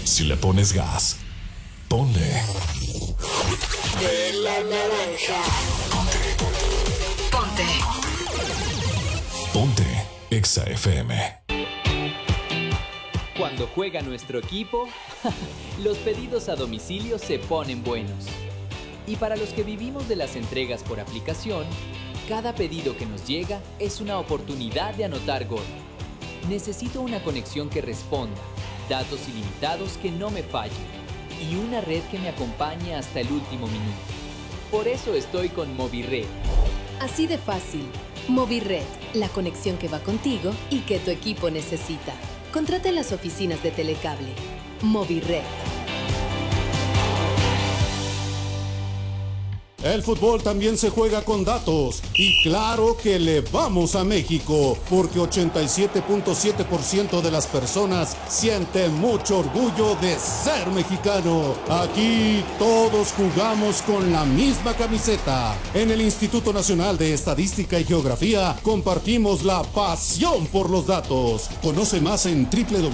Si le pones gas, ponle. De la naranja. Ponte. Ponte Exa FM. Cuando juega nuestro equipo, los pedidos a domicilio se ponen buenos. Y para los que vivimos de las entregas por aplicación, cada pedido que nos llega es una oportunidad de anotar gol. Necesito una conexión que responda, datos ilimitados que no me fallen y una red que me acompañe hasta el último minuto. Por eso estoy con Movired. Así de fácil. Movired, la conexión que va contigo y que tu equipo necesita. Contrata en las oficinas de Telecable. Movired. El fútbol también se juega con datos y claro que le vamos a México porque 87.7% de las personas sienten mucho orgullo de ser mexicano. Aquí todos jugamos con la misma camiseta. En el Instituto Nacional de Estadística y Geografía compartimos la pasión por los datos. Conoce más en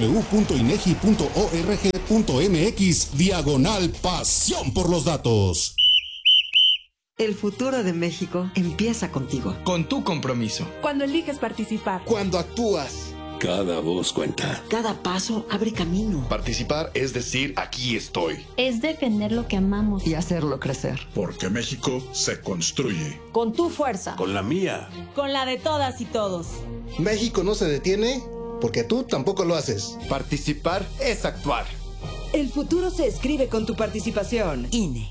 www.inegi.org.mx/pasión por los datos. El futuro de México empieza contigo. Con tu compromiso. Cuando eliges participar. Cuando actúas. Cada voz cuenta. Cada paso abre camino. Participar es decir, aquí estoy. Es defender lo que amamos. Y hacerlo crecer. Porque México se construye. Con tu fuerza. Con la mía. Con la de todas y todos. México no se detiene porque tú tampoco lo haces. Participar es actuar. El futuro se escribe con tu participación. INE.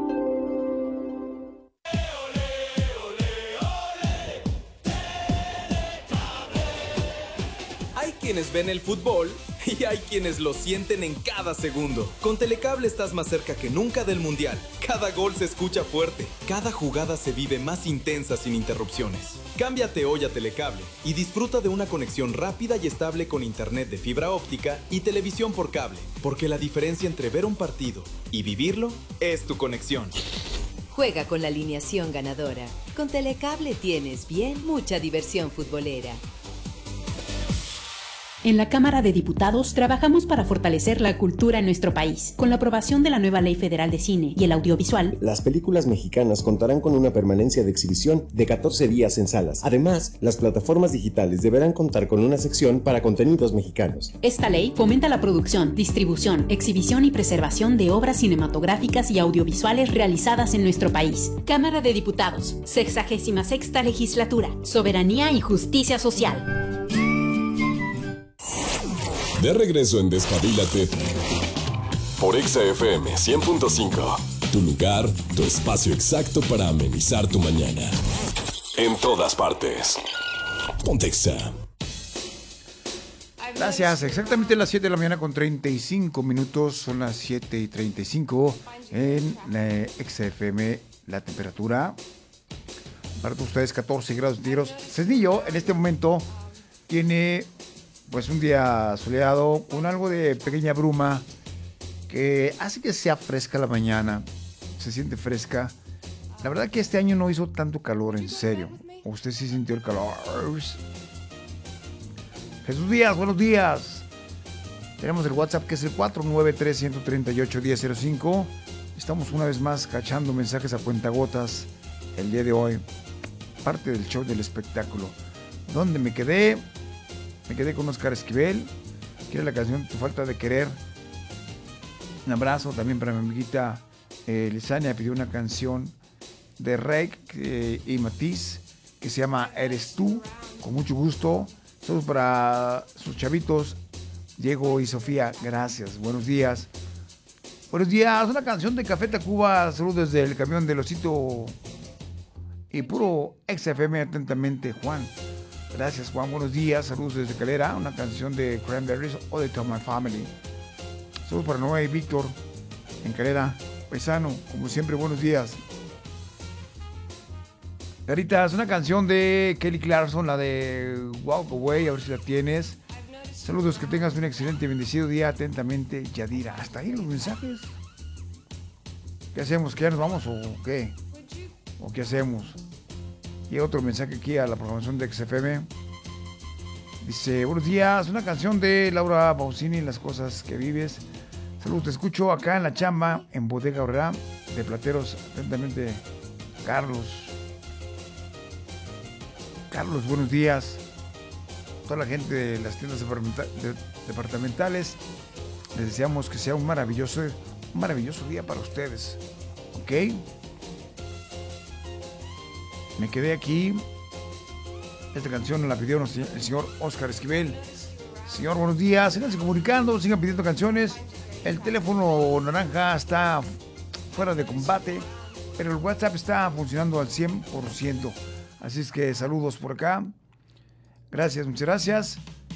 Hay quienes ven el fútbol y hay quienes lo sienten en cada segundo. Con Telecable estás más cerca que nunca del Mundial. Cada gol se escucha fuerte, cada jugada se vive más intensa sin interrupciones. Cámbiate hoy a Telecable y disfruta de una conexión rápida y estable con internet de fibra óptica y televisión por cable, porque la diferencia entre ver un partido y vivirlo es tu conexión. Juega con la alineación ganadora. Con Telecable tienes bien mucha diversión futbolera. En la Cámara de Diputados trabajamos para fortalecer la cultura en nuestro país. Con la aprobación de la nueva Ley Federal de Cine y el Audiovisual, las películas mexicanas contarán con una permanencia de exhibición de 14 días en salas. Además, las plataformas digitales deberán contar con una sección para contenidos mexicanos. Esta ley fomenta la producción, distribución, exhibición y preservación de obras cinematográficas y audiovisuales realizadas en nuestro país. Cámara de Diputados, 66ª Legislatura, Soberanía y Justicia Social. De regreso en Despabilate por Exa FM 100.5. Tu lugar, tu espacio exacto para amenizar tu mañana. En todas partes. Ponte Exa. Gracias, exactamente las 7 de la mañana con 35 minutos, son las 7:35 en Exa FM, la temperatura para todos ustedes 14 grados centígrados. Cedillo en este momento tiene pues un día soleado con algo de pequeña bruma que hace que sea fresca la mañana, se siente fresca. La verdad que este año no hizo tanto calor, en serio. ¿Usted sí sintió el calor? Jesús Díaz, buenos días. Tenemos el WhatsApp que es el 493-138-1005. Estamos una vez más cachando mensajes a cuentagotas el día de hoy. Parte del show del espectáculo. ¿Dónde me quedé? Me quedé con Oscar Esquivel. Quiere la canción Tu Falta de Querer. Un abrazo también para mi amiguita Lisania. Pidió una canción de Rake y Matiz que se llama Eres Tú. Con mucho gusto. Saludos para sus chavitos Diego y Sofía. Gracias. Buenos días. Buenos días. Una canción de Café Tacuba. Saludos desde el camión del Osito. Y puro XFM atentamente, Juan. Gracias, Juan. Buenos días. Saludos desde Calera. Una canción de Cranberries o de To My Family. Saludos para Noé y Víctor en Calera. Paisano, como siempre, buenos días. Caritas, una canción de Kelly Clarkson, la de Walk Away, a ver si la tienes. Saludos, que tengas un excelente y bendecido día. Atentamente, Yadira. Hasta ahí los mensajes. ¿Qué hacemos? ¿Que ya nos vamos o qué? ¿O qué hacemos? Y otro mensaje aquí a la programación de XFM. Dice, buenos días, una canción de Laura Pausini, Las cosas que vives. Saludos, te escucho acá en la chamba, en Bodega Aurrera, de Plateros, atentamente, Carlos. Carlos, buenos días. Toda la gente de las tiendas departamentales, les deseamos que sea un maravilloso día para ustedes. ¿Ok? Me quedé aquí. Esta canción la pidió el señor Oscar Esquivel. Señor, buenos días. Síganse comunicando, sigan pidiendo canciones. El teléfono naranja está fuera de combate, pero el WhatsApp está funcionando al 100%. Así es que saludos por acá. Gracias, muchas gracias.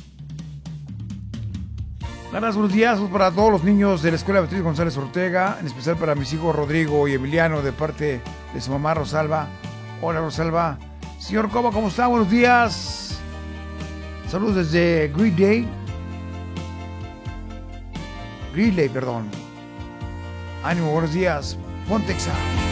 Buenos días para todos los niños de la Escuela Beatriz González Ortega, en especial para mis hijos Rodrigo y Emiliano, de parte de su mamá Rosalba. Hola, Rosalba. Señor Coba, ¿cómo está? Buenos días. Saludos desde Greeley, perdón. Ánimo, buenos días. Pontexa.